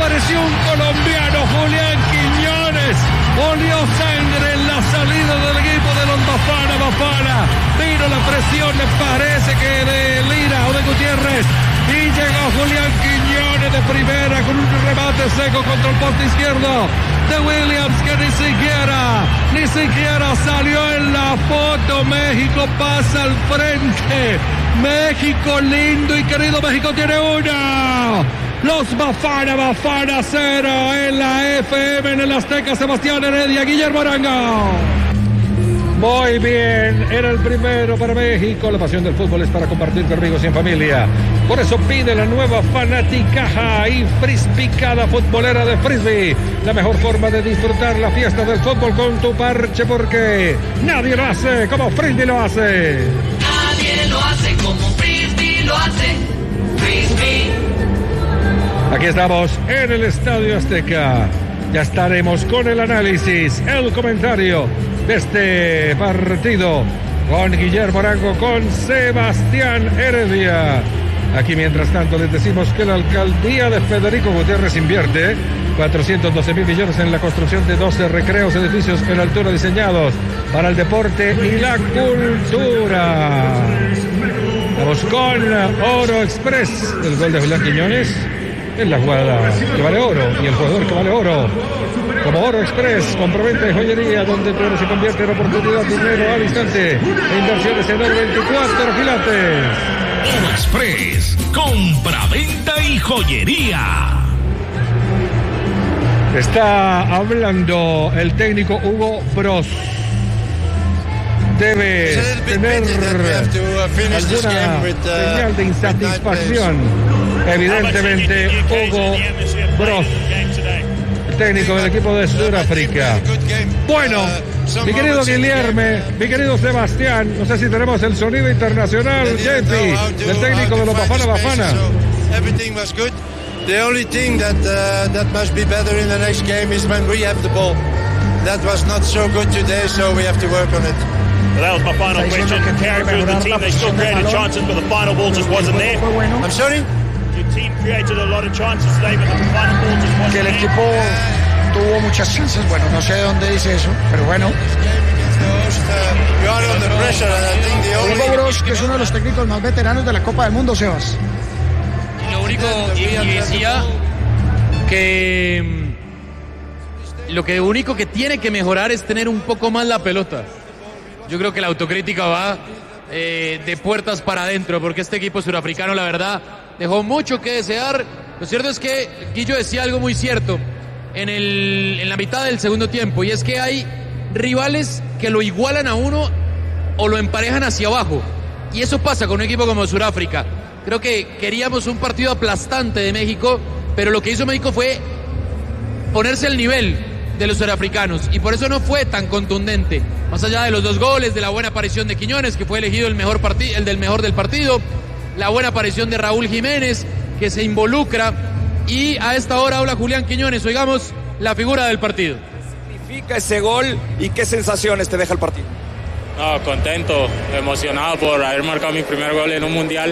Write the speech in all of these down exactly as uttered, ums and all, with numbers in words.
Apareció un colombiano, Julián Quiñones. Olió sangre en la salida del equipo de los Bafana Bafana. Vino la presión, le parece que de Lira o de Gutiérrez. Y llegó Julián Quiñones de primera con un remate seco contra el poste izquierdo de Williams, que ni siquiera, ni siquiera salió en la foto. México pasa al frente. México lindo y querido, México tiene una. Los Bafana Bafana cero en la F M en el Azteca. Sebastián Heredia, Guillermo Arango. Muy bien, era el primero para México. La pasión del fútbol es para compartir con amigos y en familia. Por eso pide la nueva Fanaticaja y Frispicada futbolera de Frisbee. La mejor forma de disfrutar la fiesta del fútbol con tu parche, porque nadie lo hace como Frisbee lo hace. Nadie lo hace como Frisbee lo hace. Frisbee. Aquí estamos en el Estadio Azteca. Ya estaremos con el análisis, el comentario de este partido con Guillermo Arango, con Sebastián Heredia. Aquí, mientras tanto, les decimos que la alcaldía de Federico Gutiérrez invierte cuatrocientos doce mil millones en la construcción de doce recreos, edificios en altura diseñados para el deporte y la cultura. Vamos con Oro Express, el gol de Julián Quiñones. Es la jugada que vale oro y el jugador que vale oro. Como Oro Express, compraventa de joyería, donde tu oro se convierte en oportunidad, dinero al instante. E inversiones en oro veinticuatro quilates. Oro Express, compraventa y joyería. Está hablando el técnico Hugo Broos. Debe tener alguna señal de insatisfacción. Evidentemente, Hugo Broos, el técnico del equipo de Sudáfrica. Bueno, mi querido Guillermo, mi querido Sebastián, no sé si tenemos el sonido internacional, J P, del técnico de los Bafana Bafana. Everything was good. The only thing that uh, that must be better in the next game is when we have the ball. That was not so good today, so we have to work on it. Well, that was my final question. Character of the team, they still created chances, but the final ball just wasn't there. I'm sorry? Your team created a lot of chances today, but the final ball just wasn't que el there. equipo tuvo muchas chances, bueno, no sé de dónde dice eso, pero bueno. Hugo Broos, que es uno de los técnicos más veteranos de la Copa del Mundo, Sebas. Lo único que decía que lo que único que tiene que mejorar es tener un poco más la pelota. Yo creo que la autocrítica va eh, de puertas para adentro, porque este equipo surafricano, la verdad, dejó mucho que desear. Lo cierto es que Guillo decía algo muy cierto en, el, en la mitad del segundo tiempo, y es que hay rivales que lo igualan a uno o lo emparejan hacia abajo, y eso pasa con un equipo como Sudáfrica. Creo que queríamos un partido aplastante de México, pero lo que hizo México fue ponerse al nivel de los surafricanos, y por eso no fue tan contundente. Más allá de los dos goles, de la buena aparición de Quiñones, que fue elegido el mejor partido, el del mejor del partido, la buena aparición de Raúl Jiménez, que se involucra, y a esta hora habla Julián Quiñones. Oigamos la figura del partido. ¿Qué significa ese gol y qué sensaciones te deja el partido? No, contento, emocionado por haber marcado mi primer gol en un mundial,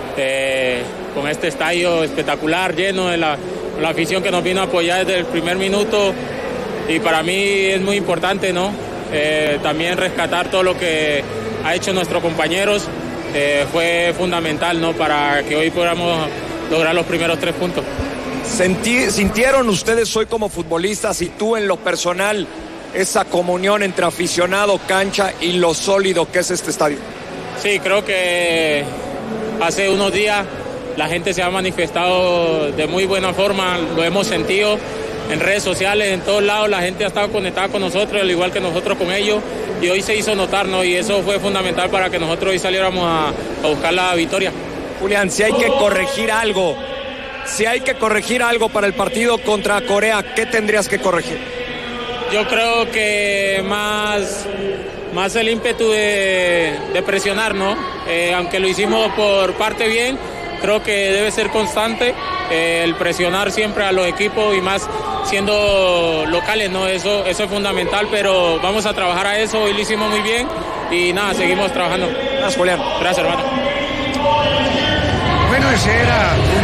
eh, con este estadio espectacular, lleno de la, la afición que nos vino a apoyar desde el primer minuto. Y para mí es muy importante, ¿no? Eh, también rescatar todo lo que ha hecho nuestros compañeros. Eh, fue fundamental, ¿no? Para que hoy podamos lograr los primeros tres puntos. Sentí, ¿Sintieron ustedes hoy como futbolistas y tú en lo personal esa comunión entre aficionado, cancha y lo sólido que es este estadio? Sí, creo que hace unos días la gente se ha manifestado de muy buena forma, lo hemos sentido. En redes sociales, en todos lados, la gente ha estado conectada con nosotros, al igual que nosotros con ellos, y hoy se hizo notar, ¿no? Y eso fue fundamental para que nosotros hoy saliéramos a, a buscar la victoria. Julián, si hay que corregir algo, si hay que corregir algo para el partido contra Corea, ¿qué tendrías que corregir? Yo creo que más, más el ímpetu de, de presionar, ¿no? Eh, aunque lo hicimos por parte bien, creo que debe ser constante eh, el presionar siempre a los equipos, y más siendo locales, ¿no? Eso, eso es fundamental, pero vamos a trabajar a eso. Hoy lo hicimos muy bien y nada, seguimos trabajando. Gracias, Julián. Gracias, hermano. Bueno, ese era Julián Quiñones.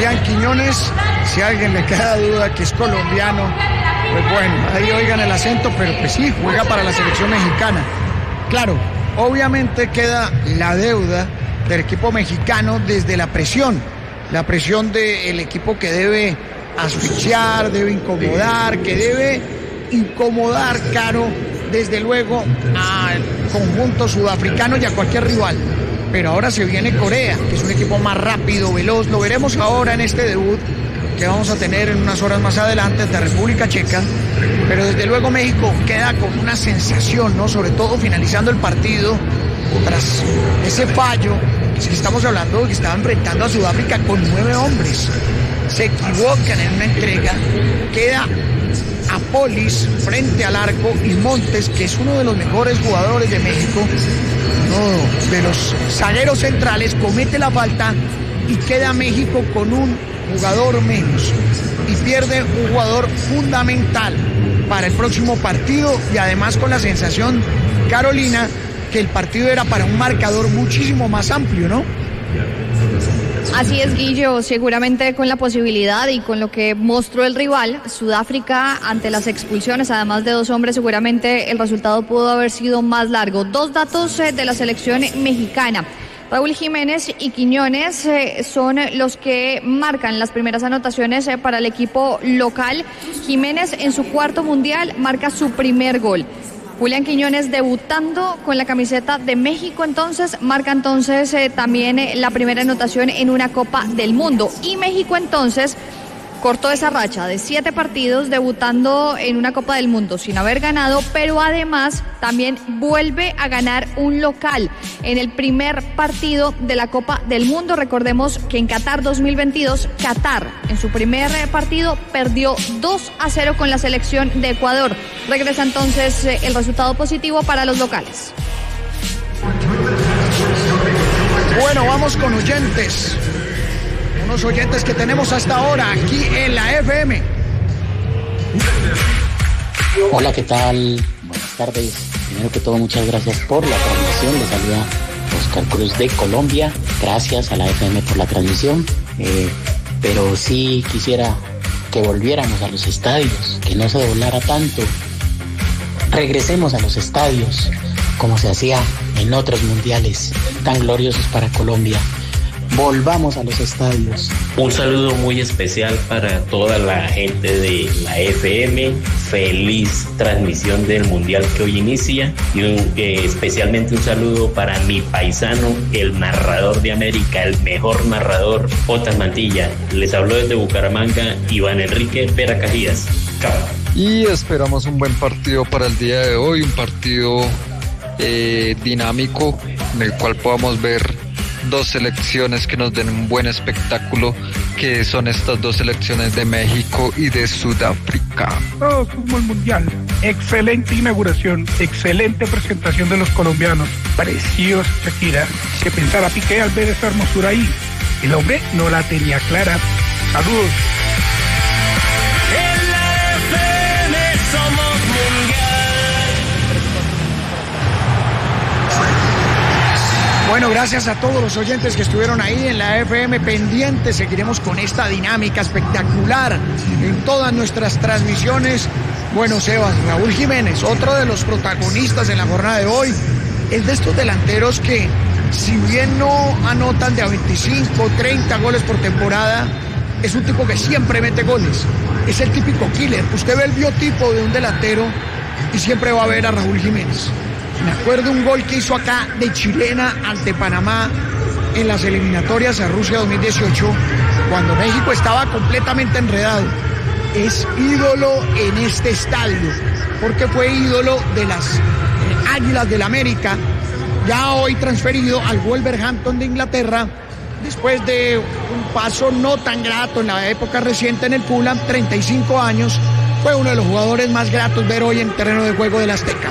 Quiñones, si a alguien le queda duda que es colombiano, pues bueno, ahí oigan el acento, pero pues sí, juega para la selección mexicana. Claro, obviamente queda la deuda del equipo mexicano desde la presión, la presión del equipo que debe asfixiar, debe incomodar, que debe incomodar, Caro, desde luego al conjunto sudafricano y a cualquier rival. Pero ahora se viene Corea, que es un equipo más rápido, veloz. Lo veremos ahora en este debut que vamos a tener en unas horas más adelante ante República Checa. Pero desde luego México queda con una sensación, ¿no? Sobre todo finalizando el partido, tras ese fallo, es que estamos hablando de que estaba enfrentando a Sudáfrica con nueve hombres. Se equivocan en una entrega, queda Apolis frente al arco y Montes, que es uno de los mejores jugadores de México, uno de los zagueros centrales, comete la falta y queda México con un jugador menos y pierde un jugador fundamental para el próximo partido, y además con la sensación, Carolina, que el partido era para un marcador muchísimo más amplio, ¿no? Así es, Guillo, seguramente con la posibilidad y con lo que mostró el rival, Sudáfrica, ante las expulsiones, además de dos hombres, seguramente el resultado pudo haber sido más largo. Dos datos eh, de la selección mexicana. Raúl Jiménez y Quiñones eh, son los que marcan las primeras anotaciones eh, para el equipo local. Jiménez en su cuarto mundial marca su primer gol. Julián Quiñones debutando con la camiseta de México, entonces marca entonces eh, también eh, la primera anotación en una Copa del Mundo. Y México entonces cortó esa racha de siete partidos debutando en una Copa del Mundo sin haber ganado, pero además también vuelve a ganar un local en el primer partido de la Copa del Mundo. Recordemos que en Qatar dos mil veintidós, Qatar en su primer partido perdió dos a cero con la selección de Ecuador. Regresa entonces el resultado positivo para los locales. Bueno, vamos con oyentes. Unos oyentes que tenemos hasta ahora aquí en la F M. Hola, ¿qué tal? Buenas tardes. Primero que todo, muchas gracias por la transmisión. Les saluda Oscar Cruz de Colombia. Gracias a la F M por la transmisión. Eh, pero sí quisiera que volviéramos a los estadios, que no se doblara tanto. Regresemos a los estadios como se hacía en otros mundiales tan gloriosos para Colombia. Volvamos a los estadios. Un saludo muy especial para toda la gente de la F M. Feliz transmisión del Mundial que hoy inicia. Y un, eh, especialmente un saludo para mi paisano, el narrador de América, el mejor narrador, Otas Mantilla. Les habló desde Bucaramanga, Iván Enrique Pera Cajías. Chao. Y esperamos un buen partido para el día de hoy, un partido eh, dinámico en el cual podamos ver dos selecciones que nos den un buen espectáculo, que son estas dos selecciones de México y de Sudáfrica. Oh, fútbol mundial. Excelente inauguración, excelente presentación de los colombianos. Preciosa Shakira. Que pensara Piqué al ver esa hermosura ahí. El hombre no la tenía clara. Saludos. En la F M somos mundial. Bueno, gracias a todos los oyentes que estuvieron ahí en la F M pendientes. Seguiremos con esta dinámica espectacular en todas nuestras transmisiones. Bueno, Sebas, Raúl Jiménez, otro de los protagonistas en la jornada de hoy, es de estos delanteros que, si bien no anotan de a veinticinco, treinta goles por temporada, es un tipo que siempre mete goles. Es el típico killer. Usted ve el biotipo de un delantero y siempre va a ver a Raúl Jiménez. Me acuerdo un gol que hizo acá de chilena ante Panamá en las eliminatorias a Rusia dos mil dieciocho, cuando México estaba completamente enredado. Es ídolo en este estadio, porque fue ídolo de las eh, Águilas del América, ya hoy transferido al Wolverhampton de Inglaterra, después de un paso no tan grato en la época reciente en el Fulham, treinta y cinco años, fue uno de los jugadores más gratos ver hoy en terreno de juego del Azteca.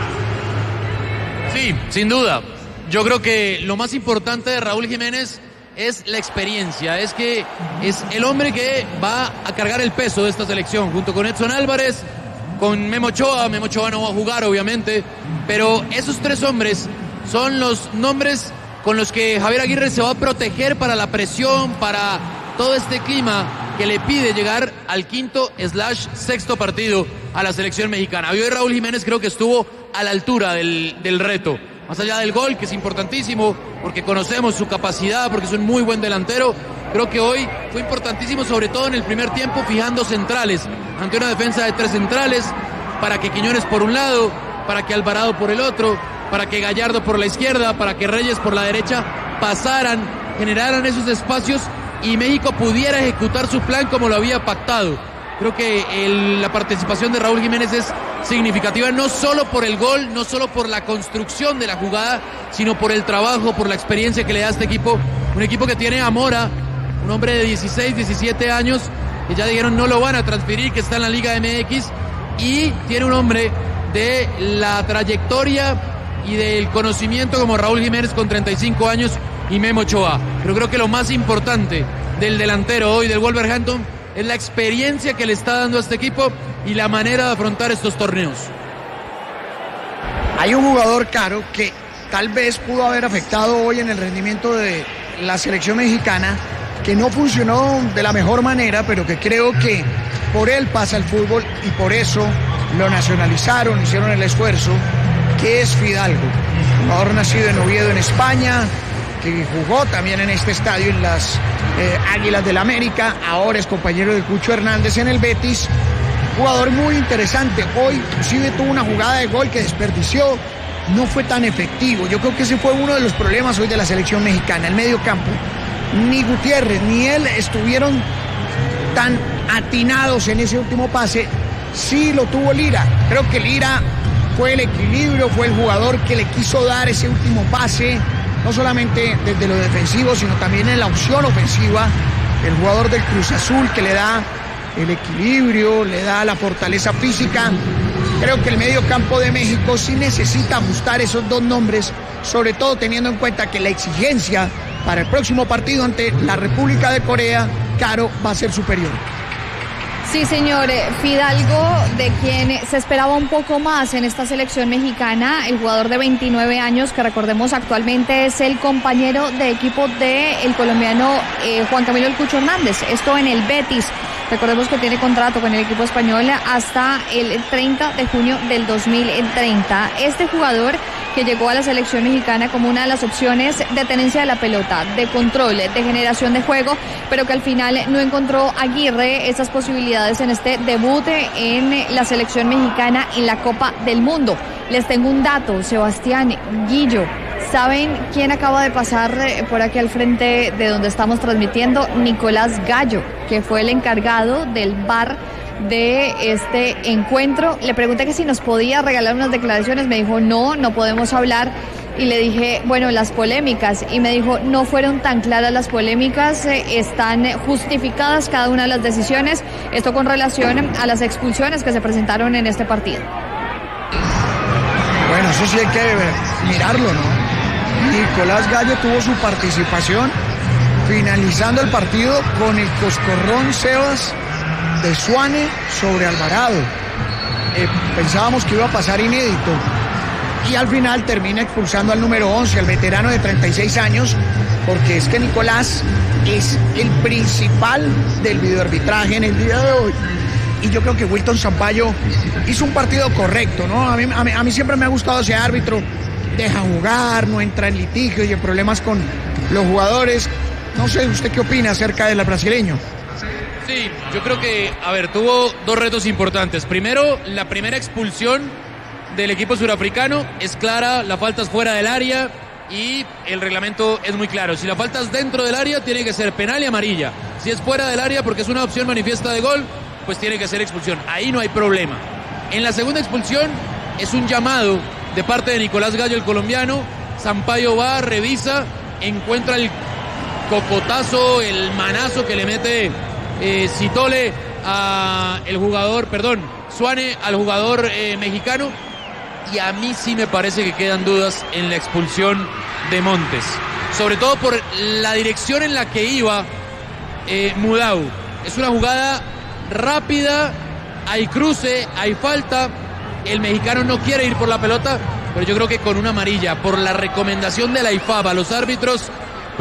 Sí, sin duda. Yo creo que lo más importante de Raúl Jiménez es la experiencia, es que es el hombre que va a cargar el peso de esta selección, junto con Edson Álvarez, con Memo Ochoa. Memo Ochoa no va a jugar, obviamente, pero esos tres hombres son los nombres con los que Javier Aguirre se va a proteger para la presión, para todo este clima que le pide llegar al quinto slash sexto partido a la selección mexicana. Hoy Raúl Jiménez creo que estuvo a la altura del, del reto. Más allá del gol, que es importantísimo, porque conocemos su capacidad, porque es un muy buen delantero, creo que hoy fue importantísimo, sobre todo en el primer tiempo, fijando centrales, ante una defensa de tres centrales, para que Quiñones por un lado, para que Alvarado por el otro, para que Gallardo por la izquierda, para que Reyes por la derecha pasaran, generaran esos espacios y México pudiera ejecutar su plan como lo había pactado. Creo que el, la participación de Raúl Jiménez es significativa, no solo por el gol, no solo por la construcción de la jugada, sino por el trabajo, por la experiencia que le da a este equipo. Un equipo que tiene a Mora, un hombre de dieciséis, diecisiete años, que ya dijeron no lo van a transferir, que está en la Liga M X, y tiene un hombre de la trayectoria y del conocimiento como Raúl Jiménez con treinta y cinco años y Memo Ochoa. Pero creo que lo más importante del delantero hoy del Wolverhampton es la experiencia que le está dando a este equipo y la manera de afrontar estos torneos. Hay un jugador, Caro, que tal vez pudo haber afectado hoy en el rendimiento de la selección mexicana, que no funcionó de la mejor manera, pero que creo que por él pasa el fútbol y por eso lo nacionalizaron, hicieron el esfuerzo, que es Fidalgo, jugador nacido en Oviedo, en España, que jugó también en este estadio en las eh, Águilas del América, ahora es compañero de Cucho Hernández en el Betis, jugador muy interesante. Hoy inclusive tuvo una jugada de gol que desperdició, no fue tan efectivo. Yo creo que ese fue uno de los problemas hoy de la selección mexicana, el medio campo. Ni Gutiérrez ni él estuvieron tan atinados en ese último pase. Sí lo tuvo Lira, creo que Lira fue el equilibrio, fue el jugador que le quiso dar ese último pase, no solamente desde lo defensivo, sino también en la opción ofensiva, el jugador del Cruz Azul que le da el equilibrio, le da la fortaleza física. Creo que el medio campo de México sí necesita ajustar esos dos nombres, sobre todo teniendo en cuenta que la exigencia para el próximo partido ante la República de Corea, Caro, va a ser superior. Sí, señor. Fidalgo, de quien se esperaba un poco más en esta selección mexicana, el jugador de veintinueve años, que recordemos actualmente es el compañero de equipo del colombiano eh, Juan Camilo El Cucho Hernández, esto en el Betis. Recordemos que tiene contrato con el equipo español hasta el treinta de junio del dos mil treinta. Este jugador, que llegó a la selección mexicana como una de las opciones de tenencia de la pelota, de control, de generación de juego, pero que al final no encontró Aguirre esas posibilidades en este debut en la selección mexicana en la Copa del Mundo. Les tengo un dato, Sebastián, Guillo. ¿Saben quién acaba de pasar por aquí al frente de donde estamos transmitiendo? Nicolás Gallo, que fue el encargado del V A R de este encuentro. Le pregunté que si nos podía regalar unas declaraciones, me dijo no, no podemos hablar, y le dije, bueno, las polémicas, y me dijo, no fueron tan claras las polémicas, eh, están justificadas cada una de las decisiones, esto con relación a las expulsiones que se presentaron en este partido. Bueno, eso sí hay que mirarlo, ¿no? Nicolás Gallo tuvo su participación finalizando el partido con el coscorrón, Sebas, de Suane sobre Alvarado. Eh, pensábamos que iba a pasar inédito y al final termina expulsando al número once, al veterano de treinta y seis años, porque es que Nicolás es el principal del videoarbitraje en el día de hoy. Y yo creo que Wilton Sampaio hizo un partido correcto, ¿no? A mí, a mí, a mí siempre me ha gustado ese árbitro, deja jugar, no entra en litigios y en problemas con los jugadores. No sé, ¿usted qué opina acerca del brasileño? Sí, yo creo que, a ver, tuvo dos retos importantes. Primero, la primera expulsión del equipo surafricano es clara, la falta es fuera del área y el reglamento es muy claro. Si la falta es dentro del área, tiene que ser penal y amarilla. Si es fuera del área, porque es una opción manifiesta de gol, pues tiene que ser expulsión. Ahí no hay problema. En la segunda expulsión es un llamado de parte de Nicolás Gallo, el colombiano. Sampaio va, revisa, encuentra el cocotazo, el manazo que le mete eh, Citole a el jugador, perdón, Suane al jugador eh, mexicano. Y a mí sí me parece que quedan dudas en la expulsión de Montes, sobre todo por la dirección en la que iba eh, Mudau. Es una jugada rápida, hay cruce, hay falta, el mexicano no quiere ir por la pelota, pero yo creo que con una amarilla, por la recomendación de la I F A B a los árbitros,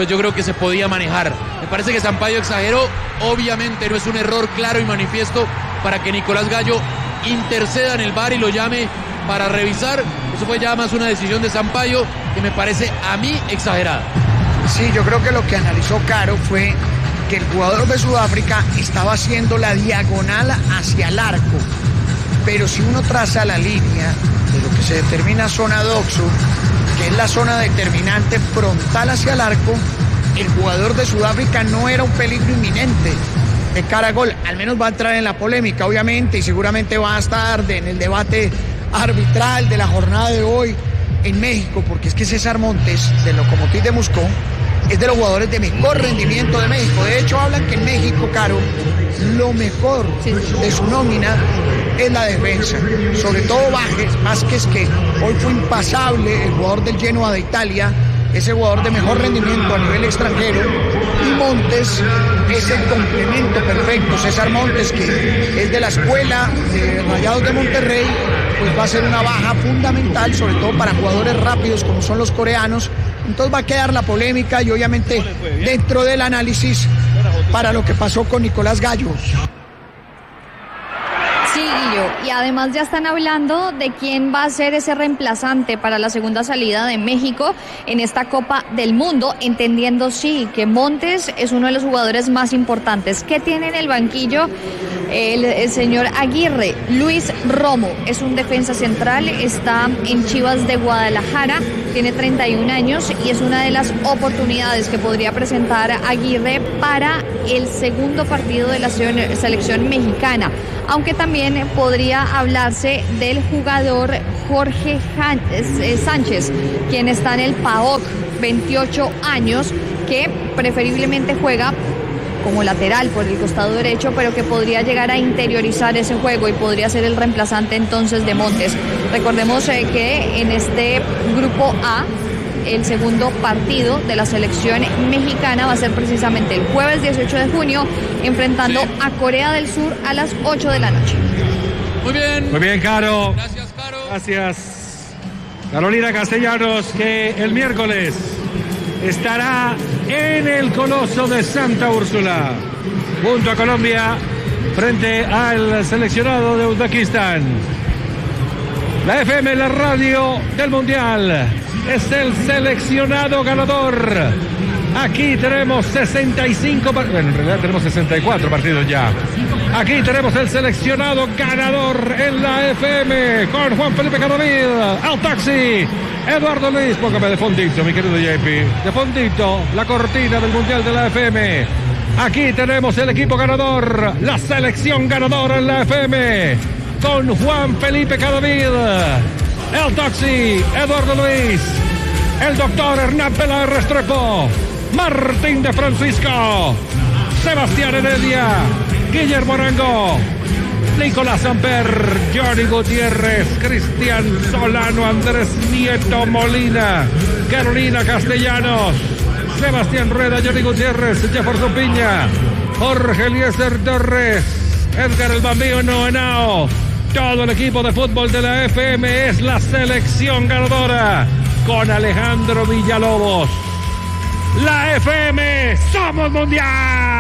pues yo creo que se podía manejar. Me parece que Sampaio exageró, obviamente no es un error claro y manifiesto para que Nicolás Gallo interceda en el V A R y lo llame para revisar. Eso fue ya más una decisión de Sampaio que me parece a mí exagerada. Sí, yo creo que lo que analizó Caro fue que el jugador de Sudáfrica estaba haciendo la diagonal hacia el arco, pero si uno traza la línea de lo que se determina zona doxo, que es la zona determinante frontal hacia el arco, el jugador de Sudáfrica no era un peligro inminente de cara a gol. Al menos va a entrar en la polémica, obviamente, y seguramente va a estar en el debate arbitral de la jornada de hoy en México, porque es que César Montes, del Lokomotiv de Moscú, es de los jugadores de mejor rendimiento de México. De hecho, hablan que en México, Caro, lo mejor de su nómina es la defensa. Sobre todo Vázquez, Vázquez que hoy fue impasable, el jugador del Genoa de Italia, es el jugador de mejor rendimiento a nivel extranjero, y Montes es el complemento perfecto. César Montes, que es de la escuela de Rayados de Monterrey, pues va a ser una baja fundamental, sobre todo para jugadores rápidos como son los coreanos. Entonces va a quedar la polémica y obviamente dentro del análisis para lo que pasó con Nicolás Gallo. Sí, Guillo, y además ya están hablando de quién va a ser ese reemplazante para la segunda salida de México en esta Copa del Mundo, entendiendo sí que Montes es uno de los jugadores más importantes. ¿Qué tiene en el banquillo el, el señor Aguirre? Luis Romo es un defensa central, está en Chivas de Guadalajara, tiene treinta y un años y es una de las oportunidades que podría presentar Aguirre para el segundo partido de la selección mexicana, aunque también podría hablarse del jugador Jorge Sánchez, quien está en el P A O K, veintiocho años, que preferiblemente juega como lateral por el costado derecho, pero que podría llegar a interiorizar ese juego y podría ser el reemplazante entonces de Montes. Recordemos eh, que en este grupo A, el segundo partido de la selección mexicana va a ser precisamente el jueves dieciocho de junio, enfrentando a Corea del Sur a las ocho de la noche. Muy bien. Muy bien, Caro. Gracias, Caro. Gracias. Carolina Castellanos, que el miércoles estará en el Coloso de Santa Úrsula, junto a Colombia, frente al seleccionado de Uzbekistán. La F M, la radio del Mundial, es el seleccionado ganador. Aquí tenemos sesenta y cinco, bueno, en realidad tenemos sesenta y cuatro partidos ya. Aquí tenemos el seleccionado ganador en la F M, con Juan Felipe Cadavid, al taxi, Eduardo Luis. Póngame de fondito, mi querido J P. De fondito, la cortina del Mundial de la F M. Aquí tenemos el equipo ganador, la selección ganadora en la F M, con Juan Felipe Cadavid, el taxi, Eduardo Luis, el doctor Hernán Peláez Restrepo, Martín de Francisco, Sebastián Heredia, Guillermo Arango, Nicolás Amper, Johnny Gutiérrez, Cristian Solano, Andrés Nieto Molina, Carolina Castellanos, Sebastián Rueda, Johnny Gutiérrez, Jefferson Piña, Jorge Eliezer Torres, Edgar El Bambino Henao. Todo el equipo de fútbol de la F M es la selección ganadora, con Alejandro Villalobos. La F M, ¡somos mundial!